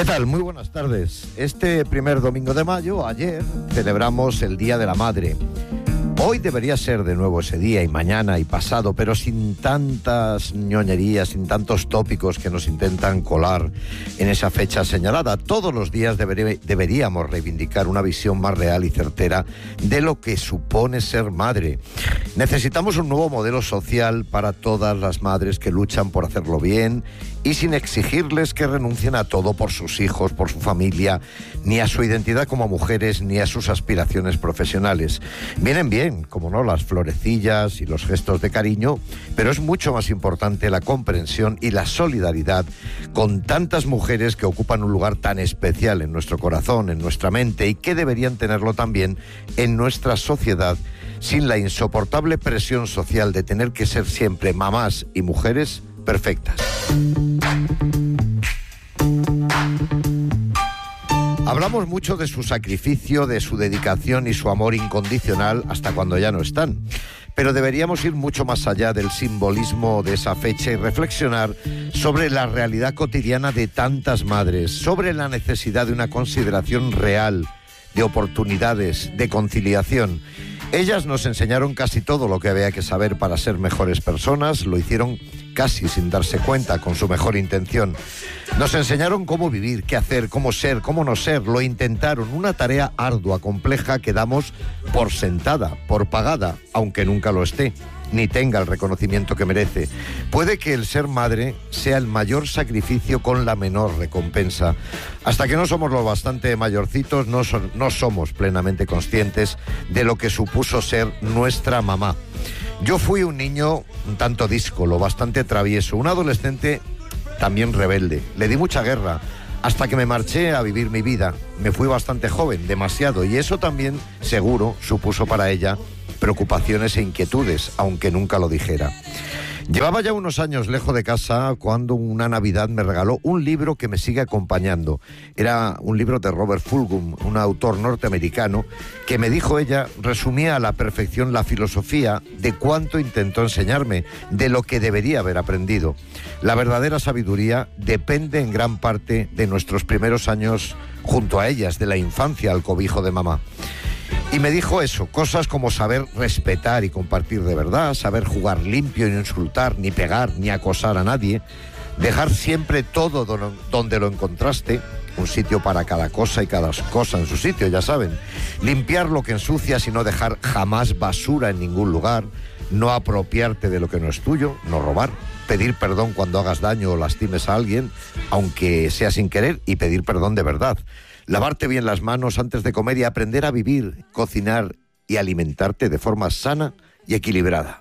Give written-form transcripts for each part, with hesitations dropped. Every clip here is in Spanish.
¿Qué tal? Muy buenas tardes. Este primer domingo de mayo, ayer, celebramos el Día de la Madre. Hoy debería ser de nuevo ese día, y mañana y pasado, pero sin tantas ñoñerías, sin tantos tópicos que nos intentan colar en esa fecha señalada. Todos los días deberíamos reivindicar una visión más real y certera de lo que supone ser madre. Necesitamos un nuevo modelo social para todas las madres que luchan por hacerlo bien y sin exigirles que renuncien a todo por sus hijos, por su familia, ni a su identidad como mujeres, ni a sus aspiraciones profesionales. Vienen bien, como no, las florecillas y los gestos de cariño, pero es mucho más importante la comprensión y la solidaridad con tantas mujeres que ocupan un lugar tan especial en nuestro corazón, en nuestra mente, y que deberían tenerlo también en nuestra sociedad, sin la insoportable presión social de tener que ser siempre mamás y mujeres perfectas. Hablamos mucho de su sacrificio, de su dedicación y su amor incondicional hasta cuando ya no están. Pero deberíamos ir mucho más allá del simbolismo de esa fecha y reflexionar sobre la realidad cotidiana de tantas madres, sobre la necesidad de una consideración real, de oportunidades, de conciliación. Ellas nos enseñaron casi todo lo que había que saber para ser mejores personas, lo hicieron casi sin darse cuenta, con su mejor intención. Nos enseñaron cómo vivir, qué hacer, cómo ser, cómo no ser, lo intentaron, una tarea ardua, compleja, que damos por sentada, por pagada, aunque nunca lo esté, ni tenga el reconocimiento que merece. Puede que el ser madre sea el mayor sacrificio con la menor recompensa. Hasta que no somos lo bastante mayorcitos, no somos plenamente conscientes de lo que supuso ser nuestra mamá. Yo fui un niño un tanto díscolo, bastante travieso, un adolescente también rebelde. Le di mucha guerra hasta que me marché a vivir mi vida. Me fui bastante joven, demasiado, y eso también, seguro, supuso para ella preocupaciones e inquietudes, aunque nunca lo dijera. Llevaba ya unos años lejos de casa cuando una Navidad me regaló un libro que me sigue acompañando. Era un libro de Robert Fulghum, un autor norteamericano, que, me dijo ella, resumía a la perfección la filosofía de cuánto intentó enseñarme, de lo que debería haber aprendido. La verdadera sabiduría depende en gran parte de nuestros primeros años junto a ellas, de la infancia al cobijo de mamá. Y me dijo eso, cosas como saber respetar y compartir de verdad, saber jugar limpio y no insultar, ni pegar, ni acosar a nadie, dejar siempre todo donde lo encontraste, un sitio para cada cosa y cada cosa en su sitio, ya saben, limpiar lo que ensucias y no dejar jamás basura en ningún lugar, no apropiarte de lo que no es tuyo, no robar, pedir perdón cuando hagas daño o lastimes a alguien, aunque sea sin querer, y pedir perdón de verdad. Lavarte bien las manos antes de comer y aprender a vivir, cocinar y alimentarte de forma sana y equilibrada.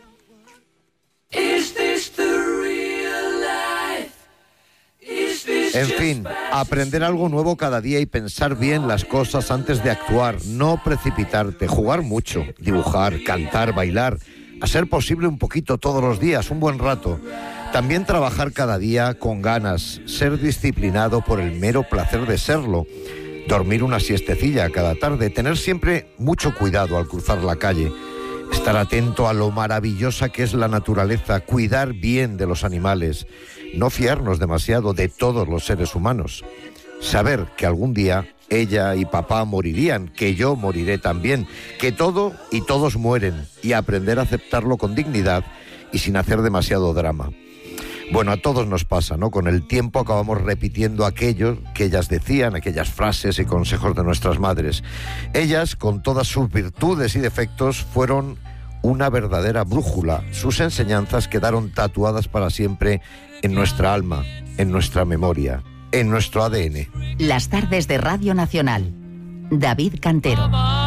En fin, aprender algo nuevo cada día y pensar bien las cosas antes de actuar, no precipitarte, jugar mucho, dibujar, cantar, bailar, a ser posible un poquito todos los días, un buen rato. También trabajar cada día con ganas, ser disciplinado por el mero placer de serlo, dormir una siestecilla cada tarde, tener siempre mucho cuidado al cruzar la calle, estar atento a lo maravillosa que es la naturaleza, cuidar bien de los animales, no fiarnos demasiado de todos los seres humanos, saber que algún día ella y papá morirían, que yo moriré también, que todo y todos mueren, y aprender a aceptarlo con dignidad y sin hacer demasiado drama. Bueno, a todos nos pasa, ¿no? Con el tiempo acabamos repitiendo aquello que ellas decían, aquellas frases y consejos de nuestras madres. Ellas, con todas sus virtudes y defectos, fueron una verdadera brújula. Sus enseñanzas quedaron tatuadas para siempre en nuestra alma, en nuestra memoria, en nuestro ADN. Las tardes de Radio Nacional. David Cantero.